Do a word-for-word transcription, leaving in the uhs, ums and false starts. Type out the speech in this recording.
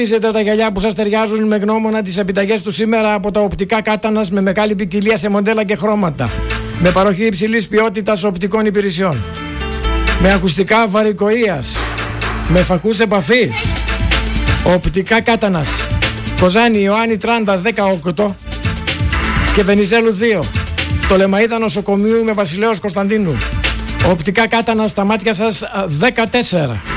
Είστε τα γυαλιά που σας ταιριάζουν με γνώμονα τις επιταγές του σήμερα από τα οπτικά Κάτανας με μεγάλη ποικιλία σε μοντέλα και χρώματα. Με παροχή υψηλής ποιότητας οπτικών υπηρεσιών. Με ακουστικά βαρικοΐας. Με φακούς επαφή. Οπτικά Κάτανας. Κοζάνη Ιωάννη Τράντα δεκαοκτώ και Βενιζέλου δύο. Το Λεμαΐδα νοσοκομείου με Βασιλέως Κωνσταντίνου. Οπτικά Κάτανας στα μάτια σας δεκατέσσερα.